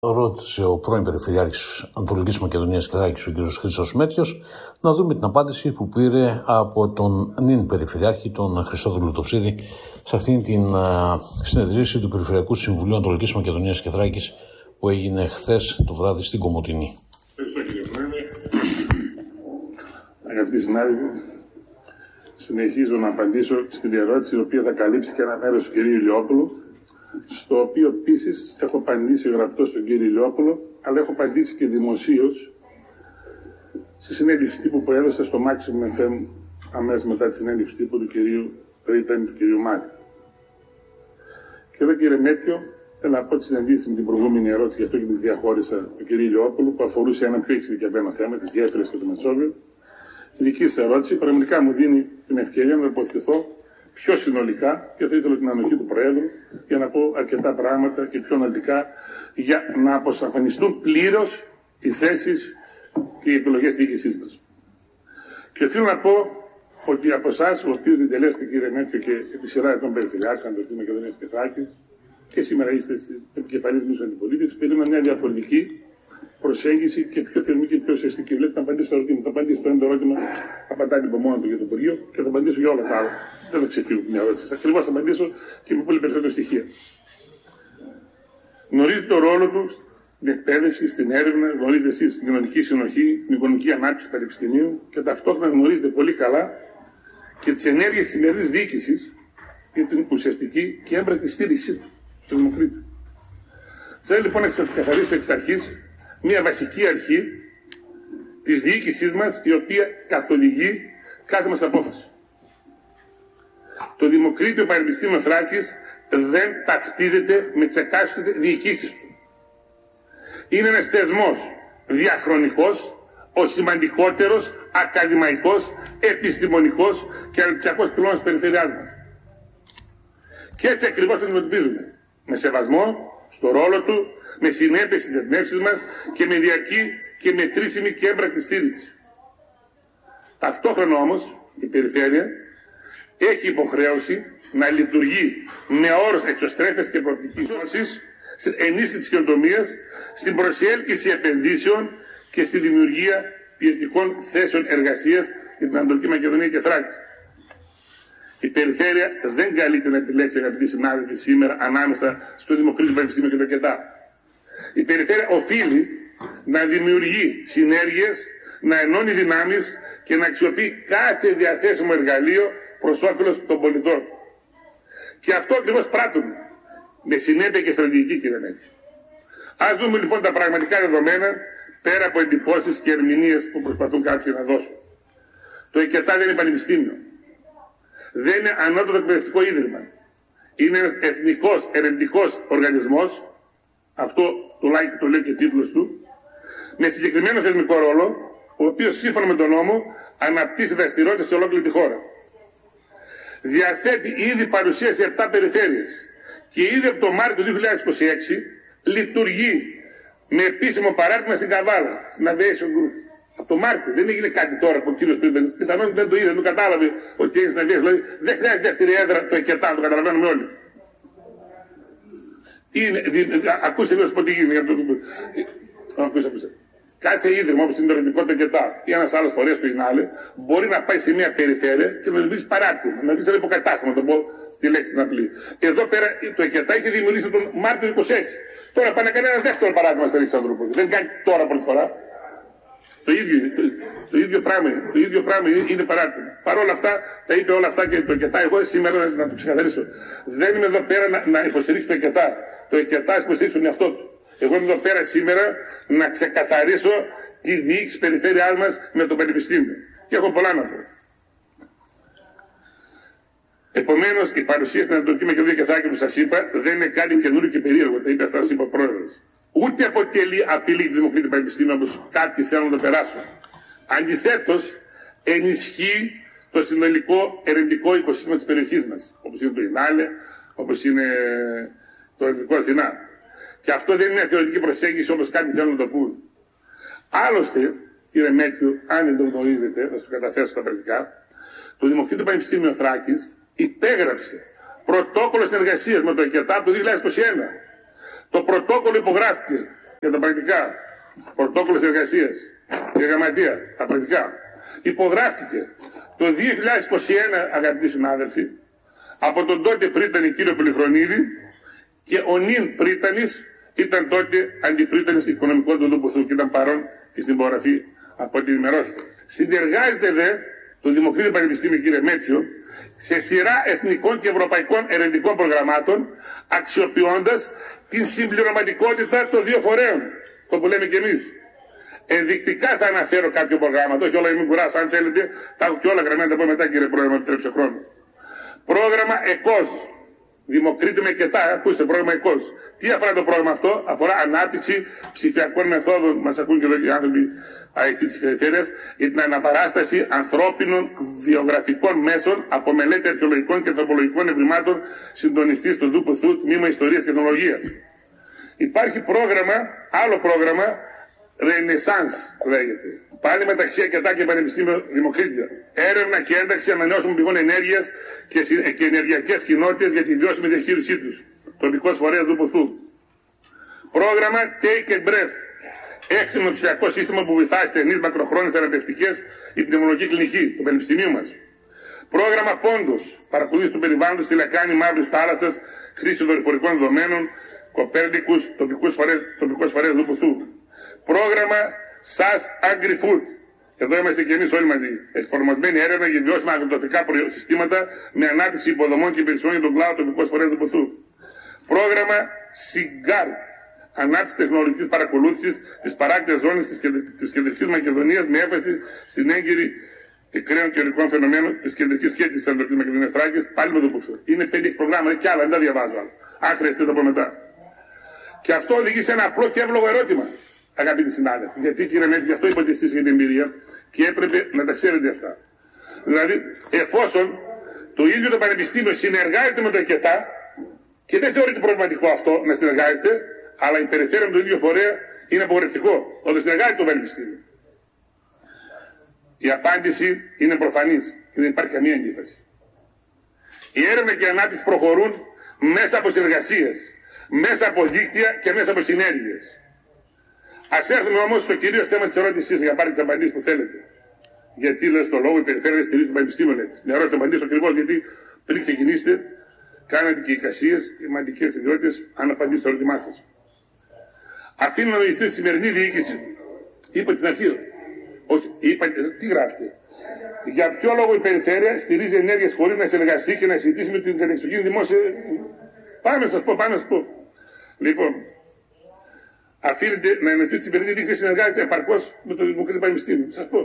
Ρώτησε ο πρώην Περιφερειάρχης Ανατολικής Μακεδονίας και Θράκης, ο κ. Χρήστος Μέτριος, να δούμε την απάντηση που πήρε από τον νυν Περιφερειάρχη, τον Χριστόδουλο Τοψίδη, σε αυτήν την συνεδρίαση του Περιφερειακού Συμβουλίου Ανατολικής Μακεδονίας και Θράκης που έγινε χθες το βράδυ στην Κομοτηνή. Ευχαριστώ, κύριε Πρόεδρε. Αγαπητοί συνάδελφοι, συνεχίζω να απαντήσω στην ερώτηση, η οποία θα καλύψει και ένα μέρος του κ. Ηλιόπουλου, στο οποίο επίσης έχω απαντήσει γραπτό στον κύριο Ηλιόπουλο, αλλά έχω απαντήσει και δημοσίως στη συνέντευξη τύπου που έδωσα στο Maximum FM αμέσως μετά τη συνέντευξη τύπου του κυρίου Ρίταν, του κυρίου Μάρη. Και εδώ, κύριε Μέτριο, θέλω να πω ότι συναντήθηκα με την προηγούμενη ερώτηση, γι' αυτό και τη διαχώρισα του κυρίου Ηλιόπουλου, που αφορούσε ένα πιο εξειδικευμένο θέμα, τις γέφυρες και το Μετσόβιο. Η δική σας ερώτηση πραγματικά μου δίνει την ευκαιρία να τοποθετηθώ πιο συνολικά, και θα ήθελα την ανοχή του Προέδρου για να πω αρκετά πράγματα και πιο αναλυτικά, για να αποσαφανιστούν πλήρως οι θέσεις και οι επιλογές της διοίκησής μας. Και θέλω να πω ότι από εσάς, ο οποίος διατελέσετε, κύριε Μέτριο, και επί σειρά ετών Περιφερειάρχης Ανατολικής Μακεδονίας και Θράκης, και σήμερα είστε επικεφαλής μίσου αντιπολίτευσης, περίμενα μια διαφορετική προσέγγιση και πιο θερμή και πιο ουσιαστική. Λέτε να απαντήσω στα ερωτήματα. Θα απαντήσω στο ένα ερώτημα, απαντάει λοιπόν μόνο του για το Υπουργείο, και θα απαντήσω για όλα τα άλλα. Δεν θα ξεφύγω από μια ερώτηση. Ακριβώς θα απαντήσω και με πολύ περισσότερα στοιχεία. Γνωρίζετε το ρόλο του στην εκπαίδευση, στην έρευνα, γνωρίζετε εσείς την κοινωνική συνοχή, την οικονομική ανάπτυξη του Πανεπιστημίου, και ταυτόχρονα γνωρίζετε πολύ καλά και τις ενέργειες της σημερινής διοίκησης για την ουσιαστική και έμπρακτη στήριξη του Δημοκρίτου. Θέλω λοιπόν να ξεκαθαρίσω εξ αρχής μια βασική αρχή της διοίκησής μας, η οποία καθοδηγεί κάθε μας απόφαση. Το Δημοκρίτιο Πανεπιστήμιο Θράκης δεν ταυτίζεται με τις εκάστοτε διοικήσεις του. Είναι ένας θεσμός διαχρονικός, ο σημαντικότερος ακαδημαϊκός, επιστημονικός και αναπτυξιακός πυλώνας της περιφερειάς μας. Και έτσι ακριβώς το αντιμετωπίζουμε. Με σεβασμό στο ρόλο του, με συνέπεια στις δεσμεύσεις μας και με διαρκή και μετρήσιμη και έμπρακτη στήριξη. Ταυτόχρονα όμως η Περιφέρεια έχει υποχρέωση να λειτουργεί με όρους εξωστρέφειας και προοπτικής στην ενίσχυση της καινοτομίας, στην προσέλκυση επενδύσεων και στη δημιουργία ποιοτικών θέσεων εργασίας για την Ανατολική Μακεδονία και Θράκη. Η Περιφέρεια δεν καλείται να επιλέξει, αγαπητοί συνάδελφοι, σήμερα ανάμεσα στο Δημοκρίτιο Πανεπιστήμιο και το ΚΕΤΑ. Η Περιφέρεια οφείλει να δημιουργεί συνέργειες, να ενώνει δυνάμεις και να αξιοποιεί κάθε διαθέσιμο εργαλείο προς όφελος των πολιτών. Και αυτό ακριβώς πράττουμε, με συνέπεια και στρατηγική, κύριε Μέτρη. Ας δούμε λοιπόν τα πραγματικά δεδομένα, πέρα από εντυπώσεις και ερμηνείες που προσπαθούν κάποιοι να δώσουν. Το ΕΚΕΤΑ δεν είναι πανεπιστήμιο. Δεν είναι ανώτατο εκπαιδευτικό ίδρυμα. Είναι ένας εθνικός ερευνητικός οργανισμός, αυτό το λέει και ο τίτλος του, με συγκεκριμένο θεσμικό ρόλο, ο οποίος σύμφωνα με τον νόμο αναπτύσσει δραστηριότητες σε ολόκληρη τη χώρα. Διαθέτει ήδη παρουσία σε 7 περιφέρειες και ήδη από το Μάρτιο του 2026 λειτουργεί με επίσημο παράρτημα στην Καβάλα, στην Aviation Group. Από το Μάρτιο, δεν έγινε κάτι τώρα που ο κύριος Πρίμπενς πιθανόν δεν το είδε, δεν το κατάλαβε ότι έγινε στην Aviation. Δηλαδή δεν χρειάζεται δεύτερη έδρα το ΕΚΕΤΑ, το καταλαβαίνουμε όλοι. Ακούστε λίγο πω τι γίνεται. Ακούστε. Κάθε ίδρυμα, όπως είναι το ερευνητικό το ΕΚΕΤΑ ή ένας άλλος φορέας του ΙΝΑΛΕ, μπορεί να πάει σε μια περιφέρεια και να δημιουργήσει παράρτημα, να δημιουργήσει ένα υποκατάστημα, να το πω στη λέξη την απλή. Εδώ πέρα το ΕΚΕΤΑ είχε δημιουργήσει τον Μάρτιο 26. Τώρα πάει να κάνει ένα δεύτερο παράδειγμα στην Αλεξανδρούπολη. Δεν κάνει τώρα πρώτη φορά. Το ίδιο πράγμα είναι παράρτημα. Παρ' όλα αυτά, τα είπε όλα αυτά και το ΕΚΕΤΑ. Εγώ σήμερα να το ξεκαθαρίσω. Δεν είμαι εδώ πέρα να υποστηρίξω το ΕΚΕΤΑ. Το ΕΚΕΤΑ υποστηρίξει τον εαυτό του. Εγώ είμαι εδώ πέρα σήμερα να ξεκαθαρίσω τη διοίκηση της περιφέρειάς μας με το Πανεπιστήμιο. Και έχω πολλά να πω. Επομένως, η παρουσία στην Ανατολική Μακεδονία και Θράκη που σας είπα δεν είναι κάτι καινούριο και περίεργο. Τα είπε αυτά, σας είπε ο Πρόεδρος. Ούτε αποτελεί απειλή του Δημοκρίτου Πανεπιστήμιου όπως κάποιοι θέλουν να το περάσουν. Αντιθέτως, ενισχύει το συνολικό ερευνητικό οικοσύστημα της περιοχής μας. Όπως είναι το ΙΝΑΛΕ, όπως είναι το Ερευνητικό Αθηνά. Και αυτό δεν είναι μια θεωρητική προσέγγιση όπως κάποιοι θέλουν να το πούν. Άλλωστε, κύριε Μέτριο, αν δεν το γνωρίζετε, θα σας το καταθέσω στα πρακτικά, το Δημοκρίτιο Πανεπιστήμιο Θράκης υπέγραψε πρωτόκολλο συνεργασίας με το ΕΚΕΤΑ το 2021. Το πρωτόκολλο υπογράφηκε για τα πρακτικά, πρωτόκολλος εργασίας, για γραμματεία, τα πρακτικά, υπογράφτηκε το 2021, αγαπητοί συνάδελφοι, από τον τότε πρίτανη κύριο Πολυχρονίδη, και ο νυν πρίτανης ήταν τότε αντιπρίτανης οικονομικών του Δουπουθού και ήταν παρόν και στην υπογραφή από ό,τι ενημερώθηκε. Συνεργάζεται δε το Δημοκρίτιο Πανεπιστήμιο, κύριε Μέτσιο, σε σειρά εθνικών και ευρωπαϊκών ερευνητικών προγραμμάτων, αξιοποιώντας την συμπληρωματικότητα των δύο φορέων, το που λέμε κι εμείς. Ενδεικτικά θα αναφέρω κάποιο προγράμμα, όχι όλα, μην κουράσω, αν θέλετε, τα έχω και όλα γραμμένα, τα πω μετά, κύριε Πρόεδρε, μου τρέψε χρόνο. Πρόγραμμα ΕΚΟΣ. Δημοκρίτημα και τα, ακούστε, πρόγραμμα ΕΚΟΣ. Τι αφορά το πρόγραμμα αυτό? Αφορά ανάπτυξη ψηφιακών μεθόδων, μας ακούν και εδώ οι άνθρωποι IT της περιφέρειας, για την αναπαράσταση ανθρώπινων βιογραφικών μέσων από μελέτη αρχαιολογικών και ανθρωπολογικών ευρημάτων, συντονιστής του ΔΟΥΠΟΘΟΥ, Τμήμα Ιστορίας και Τεχνολογίας. Υπάρχει πρόγραμμα, άλλο πρόγραμμα, Renaissance λέγεται. Πάλι μεταξύ ΑΚΕΤΑ και Πανεπιστήμιο Δημοκρίτια. Έρευνα και ένταξη ανανεώσιμων πηγών ενέργειας και ενεργειακές κοινότητες για τη βιώσιμη διαχείρισή τους. Τοπικός φορέας ΔΟΥΠΟΘΟΥ. Πρόγραμμα Take a Breath. Έξυπνο ψηφιακό σύστημα που βοηθά ασθενείς μακροχρόνιες θεραπευτικές ή πνευμονική κλινική του Πανεπιστημίου μας. Πρόγραμμα Πόντος. Παρακολούθηση του περιβάλλοντος στη λεκάνη Μαύρης Θάλασσας, χρήση δορυφορικών δεδομένων, Κοπέρνικους, τοπικός φορέας ΔΟΥΠΟΘΟΥ. Πρόγραμμα SAS Agri-Food. Εδώ είμαστε και εμείς όλοι μαζί. Εφαρμοσμένη έρευνα για βιώσιμα αγροτικά συστήματα με ανάπτυξη υποδομών και υπηρεσιών για τον κλάδο, τοπικός φορέας ΔΟΥΠΟΘΟΥ. Πρόγραμμα SIGAR. Ανάπτυξη τεχνολογικής παρακολούθησης της παράκτιας ζώνης της Κεντρικής Μακεδονίας με έμφαση στην έγκυρη κρέων και ορικών φαινομένων της Κεντρικής και της Ανατολικής Μακεδονίας Θράκης, πάλι με ΔΟΥΠΟΘΟΥ. Είναι 5-6 προγράμματα και άλλα, δεν τα διαβάζω άλλα. Αν χρειαστεί το πω μετά. Και αυτό οδηγεί σε ένα απλό και εύλογο ερώτημα, αγαπητοί συνάδελφοι. Γιατί, κύριε Μέτη, γι' αυτό είπατε εσείς για την εμπειρία και έπρεπε να τα ξέρετε αυτά. Δηλαδή, εφόσον το ίδιο το Πανεπιστήμιο συνεργάζεται με το ΑΚΕΤΑ, και δεν θεωρείται προβληματικό αυτό να συνεργάζεται, αλλά η περιφέρεια με το ίδιο φορέα είναι απογορευτικό όταν συνεργάζεται το Πανεπιστήμιο. Η απάντηση είναι προφανής και δεν υπάρχει καμία αντίφαση. Η έρευνα και η ανάπτυξη προχωρούν μέσα από συνεργασίες, μέσα από δίκτυα και μέσα από συνέργειες. Ας έρθουμε όμως στο κυρίως θέμα της ερώτησής για να πάρετε τις απαντήσεις που θέλετε. Γιατί, λέω στο λόγο, η περιφέρεια δεν στηρίζει το Πανεπιστήμιο, λέτε. Στην ερώτηση απαντήσω ακριβώς, γιατί πριν ξεκινήσετε, κάνετε και εικασίες, σημαντικές ιδιότητες, αν απαντήσετε στο ερώτημά σας. Αφήνω να νοηθεί η σημερινή διοίκηση, είπα στην αρχή. Όχι, είπα, τι γράφετε. Για ποιο λόγο η περιφέρεια στηρίζει ενέργειες χωρίς να συνεργαστεί και να συζητήσει με την κατεξοχήν δημόσια. Πάμε να σας πω. Λοιπόν, αφήνεται να εννοηθεί τη σημερινή διοίκηση, συνεργάζεται επαρκώς με το Δημοκρατικό Πανεπιστήμιο. Σας πω.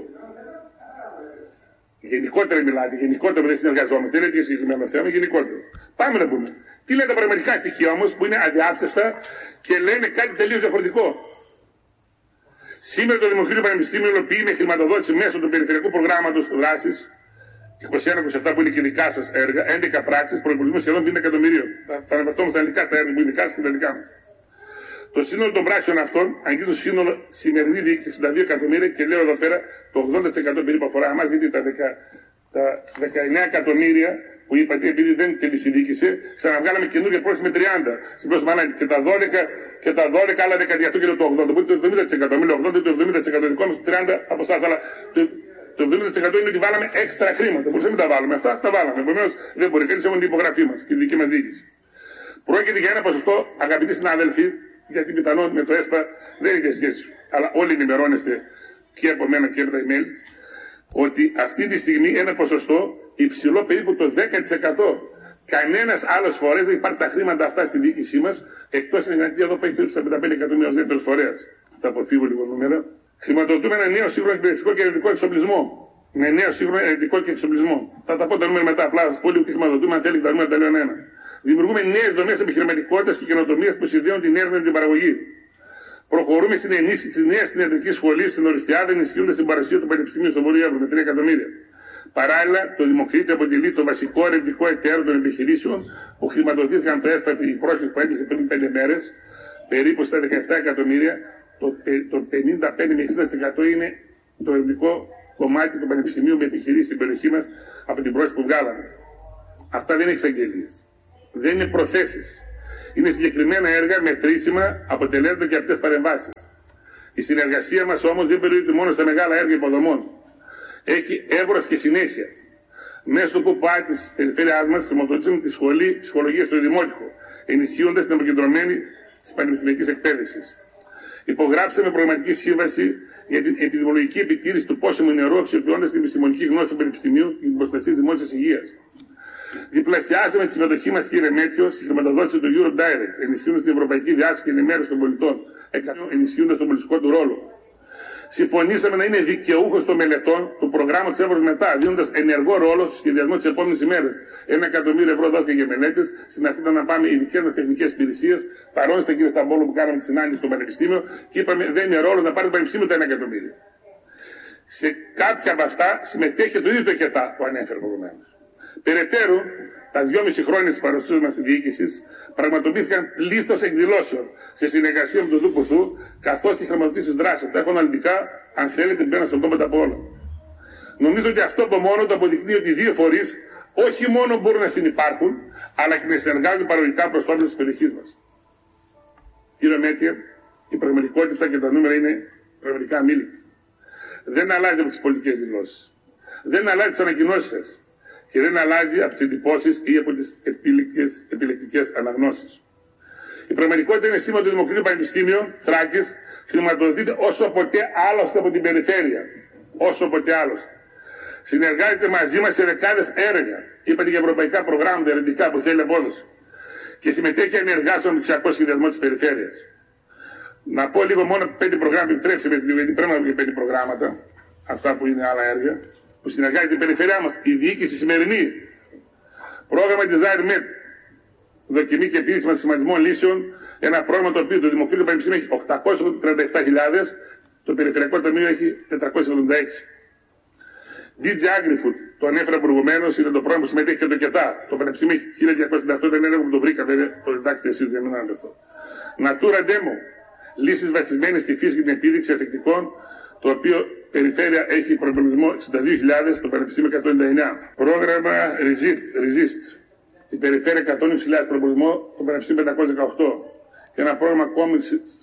Γενικότερα μιλάτε, γενικότερα δεν συνεργαζόμαστε. Δεν είναι συγκεκριμένο θέμα, γενικότερα. Πάμε να πούμε. Τι λένε τα πραγματικά στοιχεία όμως που είναι αδιάψευτα και λένε κάτι τελείως διαφορετικό. Σήμερα το Δημοκρατικό Πανεπιστήμιο υλοποιεί με χρηματοδότηση μέσω του Περιφερειακού Προγράμματος Δράσης 21-27 που είναι και δικά σας έργα, 11 πράξεις, προϋπολογισμό σχεδόν 50 εκατομμυρίων. Θα αναφερθώ στα ελληνικά στα έργα που είναι δικά σας και τα δικά μου. Το σύνολο των πράξεων αυτών αγγίζει το σύνολο σημερινή διοίκηση 62 εκατομμύρια και λέω εδώ πέρα το 80% περίπου αφορά εμάς, γιατί τα 19 εκατομμύρια που είπατε, επειδή δεν τελεσυδίκησε, ξαναβγάλαμε καινούργια πρόσθεση με 30 στην πρόσθεση ανάγκη. Και τα 12 άλλα 10 αυτό και το 80. Μπορεί το 70%. Μην λέω 80, το 70% δικό μας, το 30 από εσάς. Αλλά το 70% είναι ότι βάλαμε έξτρα χρήματα. Μπορούσαμε να τα βάλουμε. Αυτά τα βάλαμε. Επομένως δεν μπορεί κανείς, έχουμε την υπογραφή μας και τη δική μας διοίκηση. Πρόκειται για ένα ποσοστό, αγαπητοί συνάδελφοι, γιατί πιθανόν με το ΕΣΠΑ δεν έχει σχέση. Αλλά όλοι ενημερώνεστε και από μένα και από τα email, ότι αυτή τη στιγμή ένα ποσοστό υψηλό περίπου το 10%. Κανένας άλλος φορέας δεν υπάρχει τα χρήματα αυτά στη διοίκησή μας, εκτός στην Ελληνική εδώ που έχει περίπου 45 εκατομμύρια ως δεύτερος φορέας. Θα αποφύγω λίγο νούμερα. Χρηματοδοτούμε ένα νέο σύγχρονο εκπαιδευτικό και ερευνητικό εξοπλισμό. Με νέο σύγχρονο ερευνητικό και εξοπλισμό. Θα τα πω τα νούμερα μετά. Απλά θα σας πω λίγο τι χρηματοδοτούμε, αν θέλει τα νούμερα τα λέω ένα. Δημιουργούμε νέες δομές επιχειρηματικότητας και καινοτομίας που συνδέουν την έρευνα με την παραγωγή. Προχωρούμε στην ενίσχυση της νέας κτηνιατρικής σχολής στην Οριστιάδα, ενισχύοντας την παρουσία του Πανεπιστημίου στο Βόρειο Εύρω με 3 εκατομμύρια. Παράλληλα, το Δημοκρίτιο αποτελεί το βασικό ερευνητικό εταίρο των επιχειρήσεων που χρηματοδοτήθηκαν το ΕΣΠΑ, η πρόσκληση που έκλεισε πριν 5 μέρες, περίπου στα 17 εκατομμύρια. Το 55 με 60% είναι το ερευνητικό κομμάτι του Πανεπιστημίου με επιχειρήσεις στην περιοχή μας από την πρόσκληση που βγάλαμε. Αυτά δεν είναι εξαγγελίες. Δεν είναι προθέσεις. είναι συγκεκριμένα έργα μετρήσιμα, αποτελέσματα και απτές παρεμβάσεις. Η συνεργασία μας όμως δεν περιορίζεται μόνο στα μεγάλα έργα υποδομών. Έχει εύρος και συνέχεια. Μέσω του ΠΟΑ της περιφέρειάς μας χρηματοδοτήσαμε τη Σχολή Ψυχολογίας στο Δημότυχο, ενισχύοντας την αποκεντρωμένη της πανεπιστημιακής εκπαίδευσης. Υπογράψαμε προγραμματική σύμβαση για την επιδημιολογική επιτήρηση του πόσιμου νερού, αξιοποιώντας την επιστημονική γνώση του Πανεπιστημίου και την προστασία της δημόσιας υγείας. Διπλασιάσαμε τη συμμετοχή μας, κύριε Μέτριο, στη χρηματοδότηση του Europe Direct, ενισχύοντας την ευρωπαϊκή διάσκεψη και ενημέρωση των πολιτών, ενισχύοντας τον πολιτικό του ρόλο. Συμφωνήσαμε να είναι δικαιούχος των μελετών του προγράμματος Εύρος Μετά, δίνοντας ενεργό ρόλο στο σχεδιασμό της επόμενης ημέρας. 1.000.000 ευρώ δόθηκε για μελέτες. Στην αρχή ήταν να πάμε ειδικές μας τεχνικές υπηρεσίες. Παρόντιστε, κύριε Σταμπόλο, που κάναμε τη συνάντηση στο Πανεπιστήμιο και είπαμε δεν είναι ρόλο να πάρει το Πανεπιστήμιο τα 1.000.000. Σε κάποια από αυτά συμμετέχει το ίδιο το ΕΚΕΤΑ που ανέφερε προηγουμένως. Περαιτέρω, τα 2,5 χρόνια της παρουσίας μας στη διοίκηση πραγματοποιήθηκαν πλήθος εκδηλώσεων σε συνεργασία με τον ΔΟΥΠΟΘΟΥ, καθώς και χρηματοδοτήσεις δράσεων. Τα έχω αναλυτικά, αν θέλετε, μπαίνω στον κόμμα από όλα. Νομίζω ότι αυτό από μόνο το αποδεικνύει ότι οι δύο φορείς όχι μόνο μπορούν να συνυπάρχουν, αλλά και να συνεργάζονται παραγωγικά προς όφελος της περιοχής μας. Κύριε Μέτιερ, η πραγματικότητα και τα νούμερα είναι πραγματικά αμήλικτη. Δεν αλλάζει από τις πολιτικές δηλώσεις. Δεν αλλάζει τις ανακοινώσεις σας. Και δεν αλλάζει από τις εντυπώσεις ή από τις επιλεκτικές αναγνώσεις. Η πραγματικότητα είναι σήμερα ότι το Δημοκρατικό Πανεπιστήμιο Θράκης χρηματοδοτείται όσο ποτέ άλλωστε από την περιφέρεια. Όσο ποτέ άλλωστε. Συνεργάζεται μαζί μας σε δεκάδες έργα. Είπατε για ευρωπαϊκά προγράμματα ερευνητικά που θέλει απόδοση. Και συμμετέχει ενεργά στον αναπτυξιακό σχεδιασμό της περιφέρειας. Να πω λίγο μόνο 5 προγράμματα, επιτρέψτε με, γιατί πρέπει να πω 5 προγράμματα, αυτά που είναι άλλα έργα, που συνεργάζεται η περιφέρειά μας, η διοίκηση σημερινή. Πρόγραμμα της ΖΑΕΡ-ΜΕΤ, δοκιμή και επίδειξη μαθηματισμών λύσεων, ένα πρόγραμμα το οποίο το Δημοκρατικό Πανεπιστήμιο έχει 837.000, το Περιφερειακό Ταμείο έχει 476. DG Agri-Food, το ανέφερα προηγουμένως, είναι το πρόγραμμα που συμμετέχει και το ΚΕΤΑ. Το Πανεπιστήμιο έχει 1.258, δεν είναι που το βρήκα, βέβαια, το εντάξτε εσείς, δεν είναι αναφερθώ. Natura Demo, λύσεις βασισμένες στη φύση και την επίδειξη εφεκτικών, το οποίο περιφέρεια έχει προϋπολογισμό 62.000, το Πανεπιστήμιο 199. Πρόγραμμα Resist, η περιφέρεια 120.000 προϋπολογισμό, το Πανεπιστήμιο 518. Και ένα πρόγραμμα Common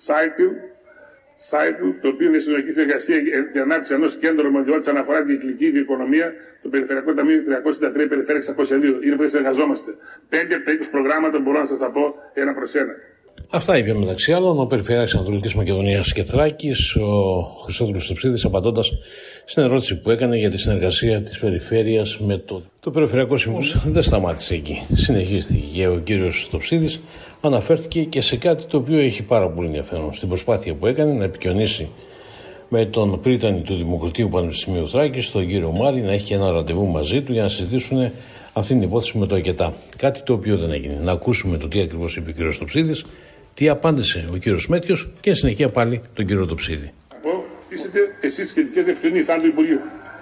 Cycle, το οποίο είναι συλλογική συνεργασία για ανάπτυξη ενός κέντρου αρμοδιότητας αναφορά την κυκλική οικονομία, το Περιφερειακό Ταμείο 303, Περιφέρεια 602. Είναι που δεν συνεργαζόμαστε. 5 από τα 20 προγράμματα μπορώ να σας τα πω ένα προς ένα. Αυτά είπε μεταξύ άλλων ο Περιφερειάρχης Ανατολικής Μακεδονίας και Θράκης, ο Χριστόδουλος Τοψίδης, απαντώντας στην ερώτηση που έκανε για τη συνεργασία της περιφέρειας με το Περιφερειακό Συμβούλιο. Δεν σταμάτησε εκεί. Συνεχίστηκε και ο κύριος Τοψίδης αναφέρθηκε και σε κάτι το οποίο έχει πάρα πολύ ενδιαφέρον. Στην προσπάθεια που έκανε να επικοινωνήσει με τον πρίτανη του Δημοκρατίου Πανεπιστημίου Θράκης, τον κύριο Μάρη, να έχει και ένα ραντεβού μαζί του για να συζητήσουν αυτή την υπόθεση με το ΕΚΕΤΑ. Κάτι το οποίο δεν έγινε. Να ακούσουμε το τι ακριβώς είπε ο κύριος Τοψίδης, τι απάντησε ο κύριος Μέτιος και εν συνεχεία πάλι τον κύριο Τοψίδη. Στήσετε εσείς σχετικές διευκρινήσεις αν το Υπουργείο.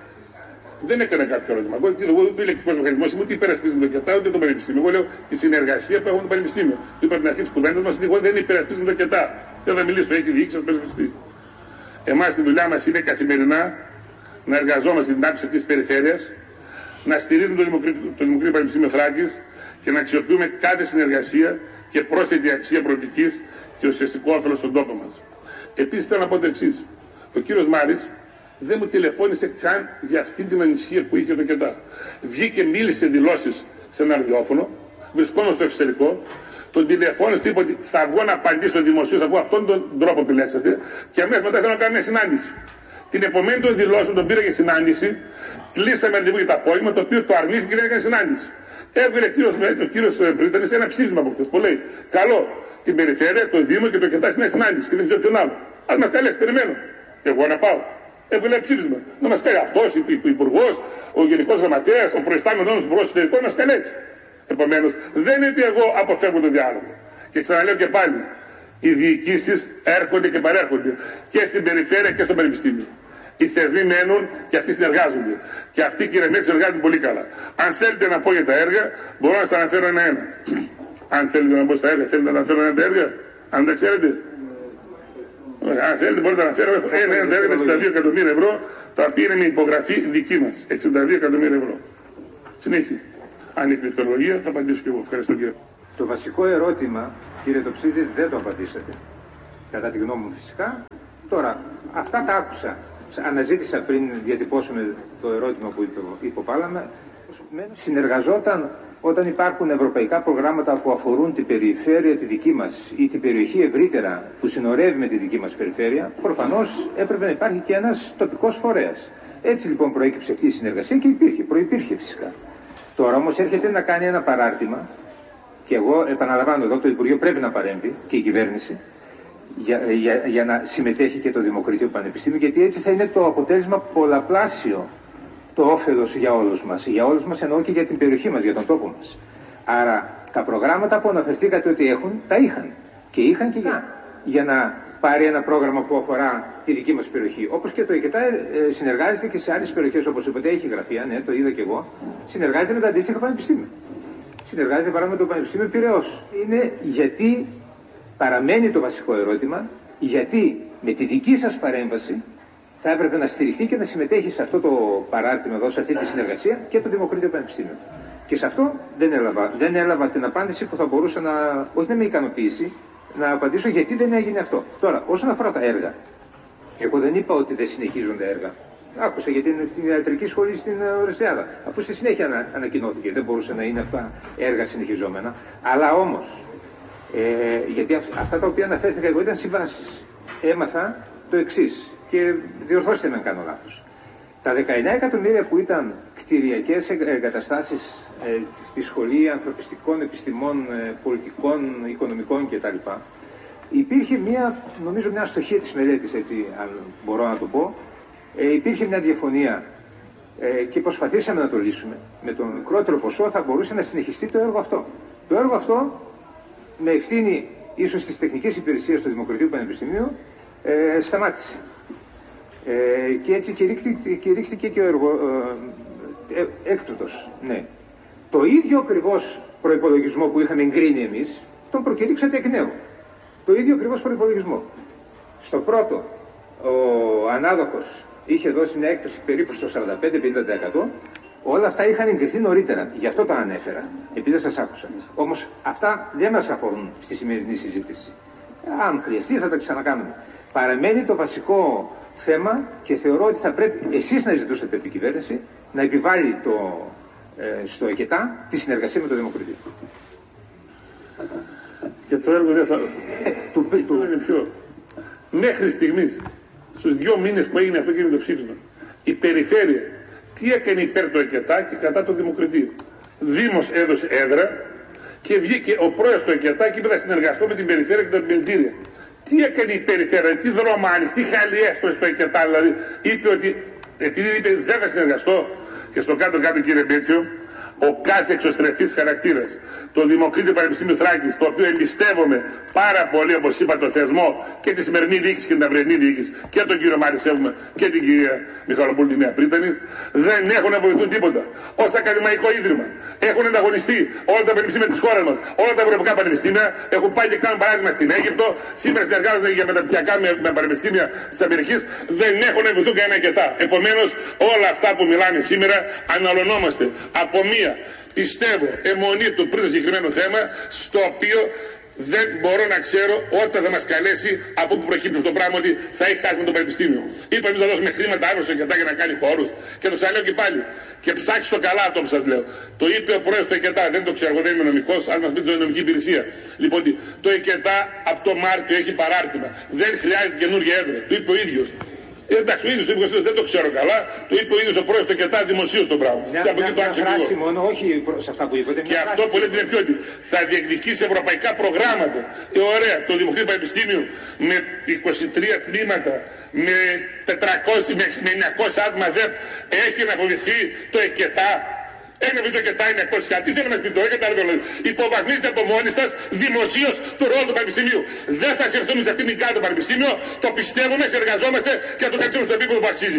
Δεν έκανα κάποιο ερώτημα. Εγώ δεν είμαι ηλεκτρικός μηχανισμός, ούτε υπερασπίζουμε το ΚΕΤΑ ούτε το Πανεπιστήμιο. Εγώ λέω τη συνεργασία που έχουμε το Πανεπιστήμιο. Είπα την αρχή τη κουβέντα μα ότι εγώ δεν υπερασπίζουμε το ΚΕΤΑ. Δεν θα μιλήσω, έχει διοίκηση, θα περισπιστεί. Εμάς τη δουλειά μας είναι καθημερινά να εργαζόμαστε στην άπτυξη αυτής της περιφέρειας, να στηρίζουμε το Δημοκρατικό Πανεπιστήμιο Θράκης και να αξιοποιούμε κάθε συνεργασία και πρόσθετη αξία προοπτικής και ουσιαστικό όφελος στον τόπο μας. Επίσης θέλω να πω το εξής. Ο κύριος Μάρης δεν μου τηλεφώνησε καν για αυτή την ανησυχία που είχε το ΚΕΤΑ. Βγήκε, μίλησε δηλώσεις σε ένα ραδιόφωνο, βρισκόμαστε στο εξωτερικό, τον τηλεφώνησε και είπε ότι θα βγω να απαντήσω δημοσίως αφού αυτόν τον τρόπο επιλέξατε και αμέσως μετά θέλω να κάνω μια συνάντηση. Την επομένη των δηλώσεων τον πήρα για συνάντηση, κλείσαμε ραντεβού για το απόγευμα, το οποίο το αρνήθηκε και δεν έκανε συνάντηση. Έβγαλε ο κύριος Πρίτανης ένα ψήφισμα από χθες που λέει: καλό την περιφέρεια, το Δήμο και το ΚΕΤΑ στην συνάντηση και δεν ξέρω ποιον άλλο. Αν μας καλέσει, περιμένω. Εγώ να πάω. Έβγαλε ψήφισμα. Να μας κάνει αυτός, ο Υπουργός, ο Γενικός Γραμματέας, ο προϊστάμενος Υπουργός Εσωτερικών να μας καλέσει. Επομένως, δεν είναι ότι εγώ αποφεύγω τον διάλογο. Και ξαναλέω και πάλι, οι διοικήσεις έρχονται και παρέρχονται και στην περιφέρεια και στο πανεπιστήμιο. Οι θεσμοί μένουν και αυτοί συνεργάζονται. Και αυτοί, κύριε Μέτη, συνεργάζονται πολύ καλά. Αν θέλετε να πω για τα έργα, μπορώ να σας τα αναφέρω ένα-ένα. Αν θέλετε να πω στα έργα, θέλετε να αναφέρω ένα τα έργα, αν δεν ξέρετε. Αν θέλετε, μπορείτε να αναφέρω ένα έργα με 62 εκατομμύρια ευρώ, τα οποία είναι με υπογραφή δική μας. 62 εκατομμύρια ευρώ. Συνέχιστε. Αν έχει δευτερολογία, θα απαντήσω και εγώ. Ευχαριστώ, κύριε. Το βασικό ερώτημα Κύριε Τοψίδη, δεν το απαντήσατε. Κατά τη γνώμη μου φυσικά. Τώρα, αυτά τα άκουσα. Αναζήτησα πριν διατυπώσουμε το ερώτημα που υποβάλαμε. Συνεργαζόταν όταν υπάρχουν ευρωπαϊκά προγράμματα που αφορούν την περιφέρεια τη δική μας ή την περιοχή ευρύτερα που συνορεύει με τη δική μας περιφέρεια, προφανώς έπρεπε να υπάρχει και ένας τοπικός φορέας. Έτσι λοιπόν προέκυψε αυτή η συνεργασία και προϋπήρχε φυσικά. Τώρα όμως έρχεται να κάνει ένα παράρτημα και εγώ επαναλαμβάνω εδώ το Υπουργείο πρέπει να παρέμβει και η κυβέρνηση για να συμμετέχει και το Δημοκρατικό Πανεπιστήμιο, γιατί έτσι θα είναι το αποτέλεσμα πολλαπλάσιο το όφελος για όλους μας. Για όλους μας εννοώ και για την περιοχή μας, για τον τόπο μας. Άρα τα προγράμματα που αναφερθήκατε ότι έχουν, τα είχαν. Και είχαν και για να πάρει ένα πρόγραμμα που αφορά τη δική μας περιοχή. Όπως και το ΕΚΕΤΑ συνεργάζεται και σε άλλες περιοχές, όπως είπατε, έχει γραφεία, ναι, το είδα και εγώ. Συνεργάζεται με τα αντίστοιχα πανεπιστήμια. Συνεργάζεται παράδειγμα με το Πανεπιστήμιο Πειραιώς. Είναι γιατί παραμένει το βασικό ερώτημα, γιατί με τη δική σας παρέμβαση θα έπρεπε να στηριχθεί και να συμμετέχει σε αυτό το παράρτημα εδώ, σε αυτή τη συνεργασία και το Δημοκρατικό Πανεπιστήμιο. Και σε αυτό δεν έλαβα την απάντηση που θα μπορούσα να, όχι να με ικανοποιήσει, να απαντήσω γιατί δεν έγινε αυτό. Τώρα, όσον αφορά τα έργα, εγώ δεν είπα ότι δεν συνεχίζονται έργα. Άκουσα για την ιατρική σχολή στην Ορεσιάδα. Αφού στη συνέχεια ανακοινώθηκε, δεν μπορούσε να είναι αυτά έργα συνεχιζόμενα. Αλλά όμως, γιατί αυτά τα οποία αναφέρθηκα εγώ ήταν συμβάσεις. Έμαθα το εξής. Και διορθώστε με αν κάνω λάθος. Τα 19 εκατομμύρια που ήταν κτηριακές εγκαταστάσεις στη Σχολή Ανθρωπιστικών Επιστημών, Πολιτικών, Οικονομικών κτλ. Υπήρχε νομίζω μια αστοχία της μελέτης, έτσι, αν μπορώ να το πω. Υπήρχε μια διαφωνία και προσπαθήσαμε να το λύσουμε. Με το μικρότερο ποσό θα μπορούσε να συνεχιστεί το έργο αυτό. Το έργο αυτό, με ευθύνη ίσως της τεχνικής υπηρεσίας του Δημοκρατικού Πανεπιστημίου, σταμάτησε. Και έτσι κηρύχθηκε και ο έκπτωτος. Ναι. Το ίδιο ακριβώς προϋπολογισμό που είχαμε εγκρίνει εμείς, τον προκηρύξατε εκ νέου. Το ίδιο ακριβώς προϋπολογισμό. Στο πρώτο, ο ανάδοχος είχε δώσει μια έκπτωση περίπου στο 45-50%. Όλα αυτά είχαν εγκριθεί νωρίτερα. Γι' αυτό τα ανέφερα, επειδή δεν σας άκουσα. Όμως αυτά δεν μας αφορούν στη σημερινή συζήτηση. Αν χρειαστεί θα τα ξανακάνουμε. Παραμένει το βασικό θέμα και θεωρώ ότι θα πρέπει εσείς να ζητούσατε επί κυβέρνηση να επιβάλλει στο ΕΚΕΤΑ τη συνεργασία με το Δημοκρατικό. Και το έργο δεν θα... είναι πιο... Μέχρι στιγμής, στους 2 μήνες που έγινε αυτό και το ψήφισμα, η περιφέρεια τι έκανε υπέρ του ΕΚΕΤΑ και κατά το Δημοκρατείο. Δήμος έδωσε έδρα και βγήκε ο πρόεδρος του ΕΚΕΤΑ και είπε θα συνεργαστώ με την περιφέρεια και τα επιμελητήρια. Τι έκανε η περιφέρεια, τι δρόμο άνοιξε, τι χαλιέστος στο ΕΚΕΤΑ, δηλαδή είπε ότι επειδή είπε δεν θα συνεργαστώ και στο κάτω-κάτω κύριε Μπέτσιο, ο κάθε εξωστρεφής χαρακτήρας, το Δημοκρίτιο Πανεπιστήμιο Θράκης, το οποίο εμπιστεύομαι πάρα πολύ, όπως είπα, το θεσμό και τη σημερινή διοίκηση και την αυριανή διοίκηση και τον κύριο Μαρισεύουμε και την κυρία Μιχαλοπούλου, τη Νέα Πρίτανης, δεν έχουν να βοηθούν τίποτα. Ως ακαδημαϊκό ίδρυμα έχουν ανταγωνιστεί όλα τα πανεπιστήμια της χώρας μας, όλα τα ευρωπαϊκά πανεπιστήμια, έχουν πάει και κάνουν παράδειγμα στην Αίγυπτο, σήμερα συνεργάζονται για μεταπτυχιακά με πανεπιστήμια της Αμερικής, δεν έχουν να βοηθούν κανένα ΕΚΕΤΑ. Επομένως, όλα αυτά που μιλάνε σήμερα αναλωνόμαστε από μία, πιστεύω, αιμονή του πριν το συγκεκριμένο θέμα, στο οποίο δεν μπορώ να ξέρω όταν θα μας καλέσει από που προκύπτει αυτό το πράγμα ότι θα έχει χάσει με το πανεπιστήμιο. Είπα εμείς να δώσουμε χρήματα αύριο στο ΕΚΕΤΑ για να κάνει χώρους και το ξαναλέω και πάλι. Και ψάξτε το καλά αυτό που σας λέω. Το είπε ο πρόεδρος του ΕΚΕΤΑ, δεν το ξέρω, εγώ δεν είμαι νομικός, αν μας πει την νομική υπηρεσία. Λοιπόν, το ΕΚΕΤΑ από το Μάρτιο έχει παράρτημα. Δεν χρειάζεται καινούργια έδρα. Το είπε ο ίδιος. Εντάξει, ο ίδιος το είπε, δεν το ξέρω καλά. Το είπε ο ίδιος ο πρόεδρος του ΕΚΕΤΑ δημοσίως το πράγμα. Και από εκεί το άκουσα και εγώ. Όχι σε αυτά που είπατε. Και αυτό που λέτε είναι πιο ότι θα διεκδικήσει ευρωπαϊκά προγράμματα. Ωραία, το Δημοκρατικό Πανεπιστήμιο με 23 τμήματα, με 400, με 900 άτομα ΔΕΠ έχει να βοηθηθεί το ΕΚΕΤΑ. Ένα βίντεο και τα είναι εκτός χαρτί, δεν μας πει το έκανα, υποβαθμίζετε από μόνοι σας δημοσίως το ρόλο του Πανεπιστημίου. Δεν θα συρθούμε σε αυτήν την κάτω το Πανεπιστήμιο, το πιστεύουμε, συνεργαζόμαστε και θα το κάνουμε στο επίπεδο που αξίζει.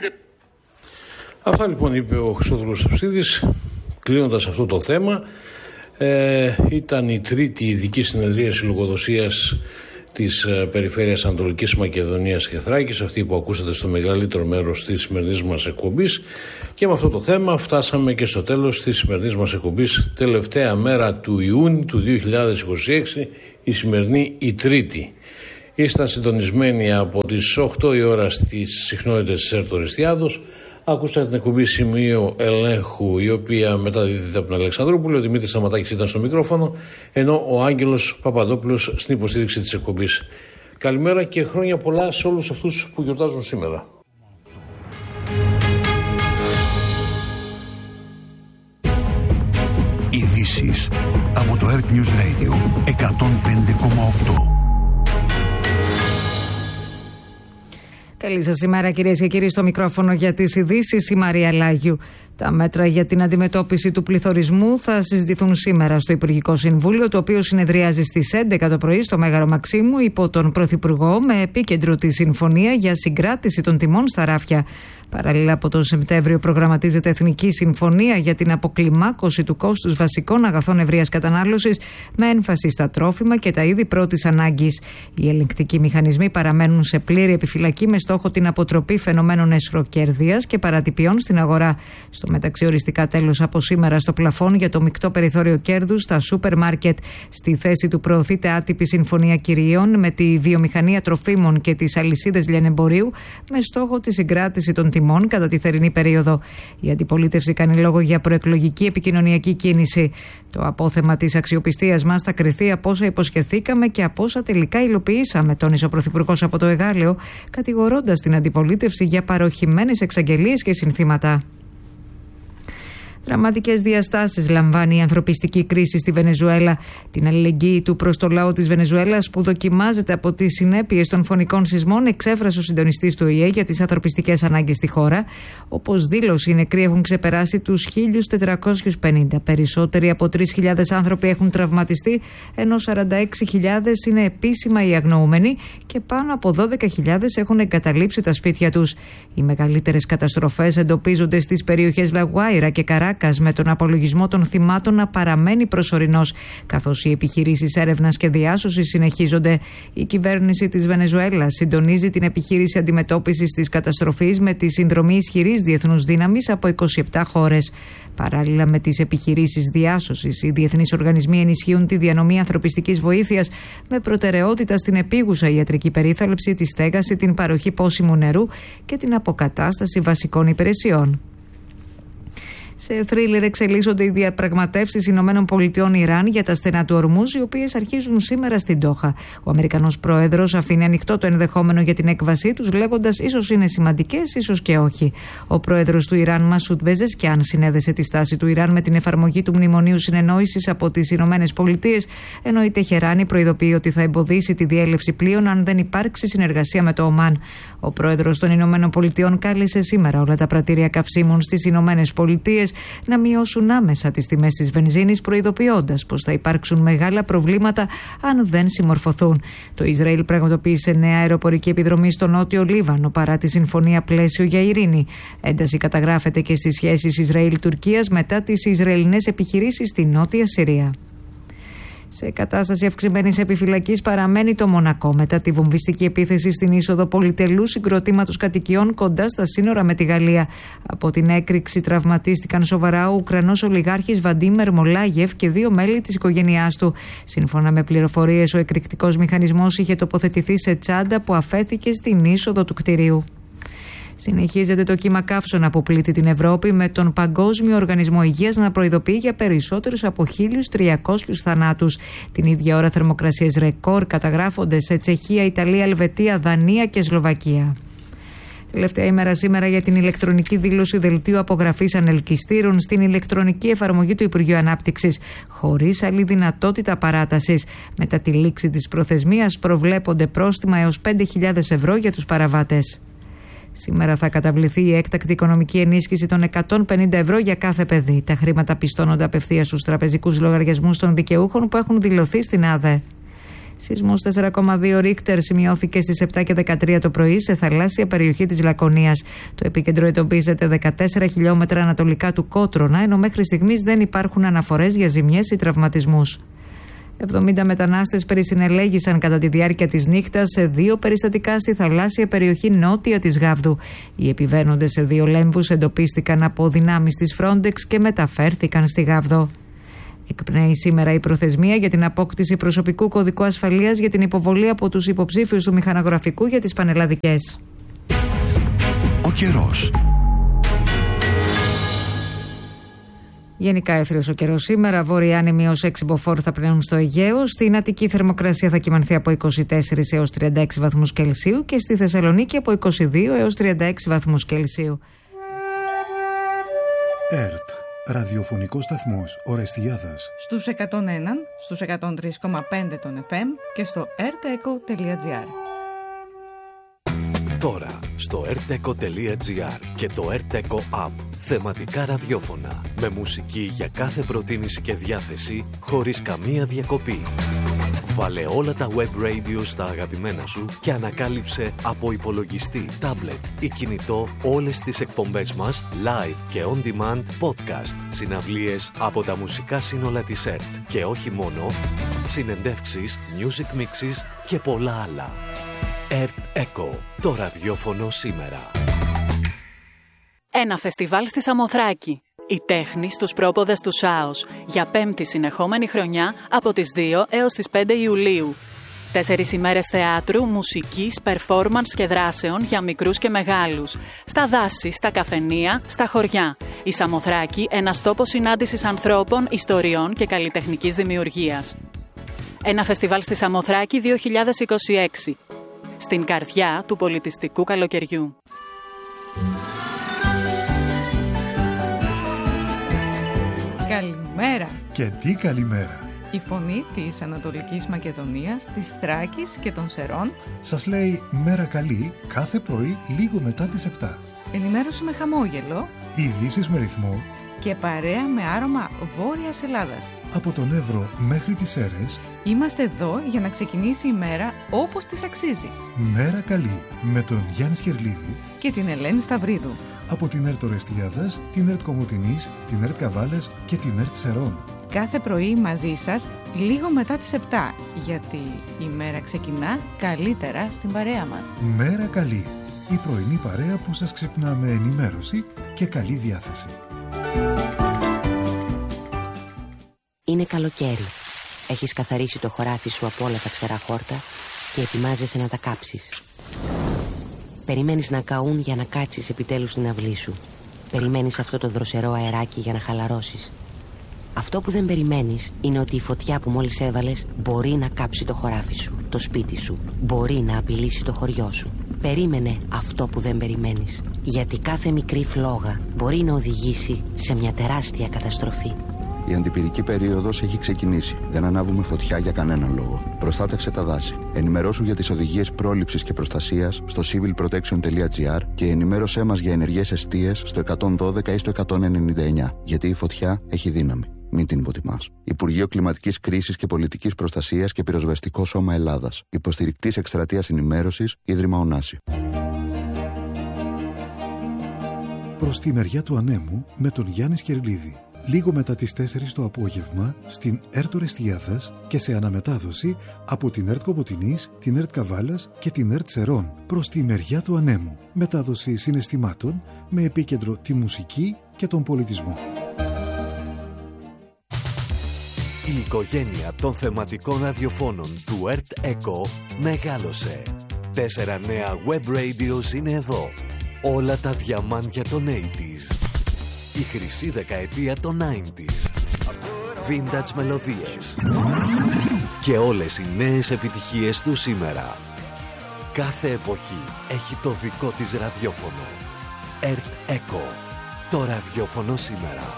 Αυτά λοιπόν είπε ο Χρυστόδουλος Τοψίδης, κλείνοντας αυτό το θέμα. Ήταν η τρίτη ειδική συνεδρίαση λογοδοσίας της περιφέρειας Ανατολικής Μακεδονίας και Θράκης, αυτή που ακούσατε στο μεγαλύτερο μέρος της σημερινής μας εκπομπής. Και με αυτό το θέμα φτάσαμε και στο τέλος της σημερινής μας εκπομπής, τελευταία μέρα του Ιούνιου του 2026, η σημερινή η Τρίτη. Ήσταν συντονισμένοι από τις 8 η ώρα στις συχνότητες της Ερτοριστιάδος. Ακούσατε την εκπομπή Σημείο Ελέγχου, η οποία μεταδίδεται από την Αλεξανδρούπολη. Ο Δημήτρης Σταματάκης ήταν στο μικρόφωνο, ενώ ο Άγγελος Παπαδόπουλος στην υποστήριξη της εκπομπής. Καλημέρα και χρόνια πολλά σε όλους αυτούς που γιορτάζουν σήμερα. Ειδήσεις από το Earth News Radio 105,8. Καλή σας ημέρα, κυρίες και κύριοι, στο μικρόφωνο για τις ειδήσεις η Μαρία Λάγιου. Τα μέτρα για την αντιμετώπιση του πληθωρισμού θα συζητηθούν σήμερα στο Υπουργικό Συμβούλιο, το οποίο συνεδριάζει στις 11 το πρωί στο Μέγαρο Μαξίμου υπό τον Πρωθυπουργό, με επίκεντρο τη συμφωνία για συγκράτηση των τιμών στα ράφια. Παράλληλα, από τον Σεπτέμβριο προγραμματίζεται Εθνική Συμφωνία για την αποκλιμάκωση του κόστους βασικών αγαθών ευρείας κατανάλωσης, με έμφαση στα τρόφιμα και τα είδη πρώτης ανάγκης. Οι ελεγκτικοί μηχανισμοί παραμένουν σε πλήρη επιφυλακή, με στόχο την αποτροπή φαινομένων εσχροκέρδειας και παρατυπιών στην αγορά. Στο μεταξύ, οριστικά τέλος από σήμερα στο πλαφόν για το μεικτό περιθώριο κέρδους στα σούπερ μάρκετ. Στη θέση του προωθείται άτυπη συμφωνία κυρίων με τη βιομηχανία τροφίμων και τις αλυσίδες λιανεμπορίου, με στόχο τη συγκράτηση των τιμών κατά τη θερινή περίοδο. Η αντιπολίτευση κάνει λόγο για προεκλογική επικοινωνιακή κίνηση. Το απόθεμα της αξιοπιστίας μας θα κριθεί από όσα υποσχεθήκαμε και από όσα τελικά υλοποιήσαμε, τόνισε ο Πρωθυπουργός από το Εγάλεο, κατηγορώντας την αντιπολίτευση για παροχημένες εξαγγελίες και συνθήματα. Δραματικές διαστάσεις λαμβάνει η ανθρωπιστική κρίση στη Βενεζουέλα. Την αλληλεγγύη του προς το λαό της Βενεζουέλας, που δοκιμάζεται από τις συνέπειες των φωνικών σεισμών, εξέφρασε ο συντονιστής του ΟΗΕ για τις ανθρωπιστικές ανάγκες στη χώρα. Όπως δήλωσε, οι νεκροί έχουν ξεπεράσει τους 1.450. Περισσότεροι από 3.000 άνθρωποι έχουν τραυματιστεί, ενώ 46.000 είναι επίσημα οι αγνοούμενοι και πάνω από 12.000 έχουν εγκαταλείψει τα σπίτια τους. Οι μεγαλύτερες καταστροφές εντοπίζονται στις περιοχές Λαγουάιρα και Καράκας, με τον απολογισμό των θυμάτων να παραμένει προσωρινός, καθώς οι επιχειρήσεις έρευνας και διάσωσης συνεχίζονται. Η κυβέρνηση της Βενεζουέλας συντονίζει την επιχείρηση αντιμετώπισης της καταστροφής με τη συνδρομή ισχυρής διεθνούς δύναμης από 27 χώρες. Παράλληλα με τις επιχειρήσεις διάσωσης, οι διεθνείς οργανισμοί ενισχύουν τη διανομή ανθρωπιστικής βοήθειας, με προτεραιότητα στην επίγουσα ιατρική περίθαλψη, τη στέγαση, την παροχή πόσιμου νερού και την αποκατάσταση βασικών υπηρεσιών. Σε θρίλερ εξελίσσονται οι διαπραγματεύσεις ΗΠΑ-Ιράν για τα στενά του Ορμούζ, οι οποίες αρχίζουν σήμερα στην Ντόχα. Ο Αμερικανός πρόεδρος αφήνει ανοιχτό το ενδεχόμενο για την έκβασή τους, λέγοντας ίσως είναι σημαντικές, ίσως και όχι. Ο πρόεδρος του Ιράν, Μασούντ Πεζεσκιάν, συνέδεσε τη στάση του Ιράν με την εφαρμογή του Μνημονίου Συνεννόησης από τις ΗΠΑ, ενώ η Τεχεράνη προειδοποιεί ότι θα εμποδίσει τη διέλευση πλοίων αν δεν υπάρξει συνεργασία με το Ομάν. Ο πρόεδρος των ΗΠΑ κάλεσε σήμερα όλα τα πρατήρια καυσίμων στις ΗΠΑ να μειώσουν άμεσα τις τιμές της βενζίνης, προειδοποιώντας πως θα υπάρξουν μεγάλα προβλήματα αν δεν συμμορφωθούν. Το Ισραήλ πραγματοποίησε νέα αεροπορική επιδρομή στο νότιο Λίβανο παρά τη συμφωνία πλαίσιο για ειρήνη. Ένταση καταγράφεται και στις σχέσεις Ισραήλ-Τουρκίας μετά τις Ισραηλινές επιχειρήσεις στη Νότια Συρία. Σε κατάσταση αυξημένης επιφυλακής παραμένει το Μονακό μετά τη βομβιστική επίθεση στην είσοδο πολυτελού συγκροτήματος κατοικιών κοντά στα σύνορα με τη Γαλλία. Από την έκρηξη τραυματίστηκαν σοβαρά ο Ουκρανός ολιγάρχης Βαντίμ Μερμολάγεφ και 2 μέλη της οικογένειάς του. Σύμφωνα με πληροφορίες, ο εκρηκτικός μηχανισμός είχε τοποθετηθεί σε τσάντα που αφέθηκε στην είσοδο του κτηρίου. Συνεχίζεται το κύμα καύσωνα που πλήττει την Ευρώπη, με τον Παγκόσμιο Οργανισμό Υγείας να προειδοποιεί για περισσότερους από 1.300 θανάτους. Την ίδια ώρα θερμοκρασίες ρεκόρ καταγράφονται σε Τσεχία, Ιταλία, Ελβετία, Δανία και Σλοβακία. Τελευταία ημέρα σήμερα για την ηλεκτρονική δήλωση δελτίου απογραφής ανελκυστήρων στην ηλεκτρονική εφαρμογή του Υπουργείου Ανάπτυξης, χωρίς άλλη δυνατότητα παράτασης. Μετά τη λήξη της προθεσμίας προβλέπονται πρόστιμα έως 5.000 ευρώ για τους παραβάτες. Σήμερα θα καταβληθεί η έκτακτη οικονομική ενίσχυση των 150 ευρώ για κάθε παιδί. Τα χρήματα πιστώνονται απευθείας στους τραπεζικούς λογαριασμούς των δικαιούχων που έχουν δηλωθεί στην ΑΔΕ. Σεισμός 4,2 Ρίχτερ σημειώθηκε στις 7 και 13 το πρωί σε θαλάσσια περιοχή της Λακωνίας. Το επίκεντρο εντοπίζεται 14 χιλιόμετρα ανατολικά του Κότρονα, ενώ μέχρι στιγμής δεν υπάρχουν αναφορές για ζημιές ή τραυματισμούς. 70 μετανάστες περισυνελέγησαν κατά τη διάρκεια της νύχτας σε 2 περιστατικά στη θαλάσσια περιοχή νότια της Γάβδου. Οι επιβαίνοντες σε 2 λέμβους εντοπίστηκαν από δυνάμεις της Frontex και μεταφέρθηκαν στη Γάβδο. Εκπνέει σήμερα η προθεσμία για την απόκτηση προσωπικού κωδικού ασφαλείας για την υποβολή από τους υποψήφιους του μηχανογραφικού για τις πανελλαδικές. Ο καιρός. Γενικά έθριος ο καιρός σήμερα. Βόρειοι άνεμοι ως 6 μποφόρ θα πνέουν στο Αιγαίο. Στην Αττική θερμοκρασία θα κυμανθεί από 24 έως 36 βαθμούς Κελσίου και στη Θεσσαλονίκη από 22 έως 36 βαθμούς Κελσίου. ΕΡΤ. Ραδιοφωνικός σταθμός Ορεστιάδας. Στους 101, στους 103,5 των FM και στο rteco.gr. Τώρα στο rteco.gr και το rteco app. Θεματικά ραδιόφωνα με μουσική για κάθε προτίμηση και διάθεση χωρίς καμία διακοπή. Βάλε όλα τα web radio στα αγαπημένα σου και ανακάλυψε από υπολογιστή, τάμπλετ ή κινητό όλες τις εκπομπές μας live και on demand podcast, συναυλίες από τα μουσικά σύνολα της ΕΡΤ και όχι μόνο, συνεντεύξεις, music mixes και πολλά άλλα. ΕΡΤ Echo, το ραδιόφωνο σήμερα. Ένα φεστιβάλ στη Σαμοθράκη. Η τέχνη στους πρόποδες του Σάος. Για 5η συνεχόμενη χρονιά από τις 2 έως τις 5 Ιουλίου. 4 ημέρες θεάτρου, μουσικής, performance και δράσεων για μικρούς και μεγάλους. Στα δάση, στα καφενεία, στα χωριά. Η Σαμοθράκη, ένας τόπος συνάντησης ανθρώπων, ιστοριών και καλλιτεχνικής δημιουργίας. Ένα φεστιβάλ στη Σαμοθράκη 2026. Στην καρδιά του πολιτιστικού καλοκαιριού. Καλημέρα! Και τι καλημέρα! Η φωνή της Ανατολικής Μακεδονίας, της Θράκης και των Σερών σας λέει μέρα καλή κάθε πρωί λίγο μετά τις 7. Ενημέρωση με χαμόγελο, ειδήσεις με ρυθμό και παρέα με άρωμα Βόρειας Ελλάδας. Από τον Εύρο μέχρι τις Σέρρες είμαστε εδώ για να ξεκινήσει η μέρα όπως της αξίζει. Μέρα καλή με τον Γιάννη Σκερλίδη και την Ελένη Σταυρίδου. Από την ΕΡΤ Ορεστιάδας, την ΕΡΤ Κομοτηνής, την ΕΡΤ Καβάλας και την ΕΡΤ Σερών. Κάθε πρωί μαζί σας λίγο μετά τις 7, γιατί η μέρα ξεκινά καλύτερα στην παρέα μας. Μέρα καλή, η πρωινή παρέα που σας ξυπνά με ενημέρωση και καλή διάθεση. Είναι καλοκαίρι. Έχεις καθαρίσει το χωράφι σου από όλα τα ξερά χόρτα και ετοιμάζεσαι να τα κάψεις. Περιμένεις να καούν για να κάτσεις επιτέλους στην αυλή σου. Περιμένεις αυτό το δροσερό αεράκι για να χαλαρώσεις. Αυτό που δεν περιμένεις είναι ότι η φωτιά που μόλις έβαλες μπορεί να κάψει το χωράφι σου, το σπίτι σου. Μπορεί να απειλήσει το χωριό σου. Περίμενε αυτό που δεν περιμένεις. Γιατί κάθε μικρή φλόγα μπορεί να οδηγήσει σε μια τεράστια καταστροφή. Η αντιπυρική περίοδος έχει ξεκινήσει. Δεν ανάβουμε φωτιά για κανέναν λόγο. Προστάτευσε τα δάση. Ενημερώσου για τις οδηγίες πρόληψης και προστασίας στο civilprotection.gr και ενημέρωσέ μας για ενεργές εστίες στο 112 ή στο 199. Γιατί η φωτιά έχει δύναμη. Μην την υποτιμάς. Υπουργείο Κλιματικής Κρίσης και Πολιτικής Προστασίας και Πυροσβεστικό Σώμα Ελλάδας. Υποστηρικτής εκστρατείας ενημέρωσης, Ίδρυμα Ωνάση. Προς τη μεριά του ανέμου με τον Γιάννη Σκερλίδη. Λίγο μετά τις 4 το απόγευμα στην ΕΡΤ Ορεστιάδας και σε αναμετάδοση από την ΕΡΤ Κομοτηνής, την ΕΡΤ Καβάλας και την ΕΡΤ Σερών. Προς τη μεριά του ανέμου. Μετάδοση συναισθημάτων με επίκεντρο τη μουσική και τον πολιτισμό. Η οικογένεια των θεματικών ραδιοφώνων του ΕΡΤ Echo μεγάλωσε. 4 νέα web radios είναι εδώ. Όλα τα διαμάντια των 80s. Η χρυσή δεκαετία των 90s. Vintage μελωδίες. Και όλες οι νέες επιτυχίες του σήμερα. Κάθε εποχή έχει το δικό της ραδιόφωνο. ΕΡΤ Echo. Το ραδιόφωνο σήμερα.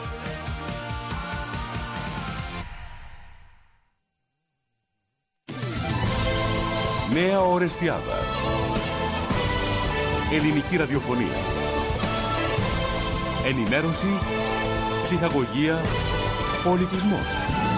Νέα Ορεστιάδα. Ελληνική ραδιοφωνία. Ενημέρωση, ψυχαγωγία, πολιτισμός.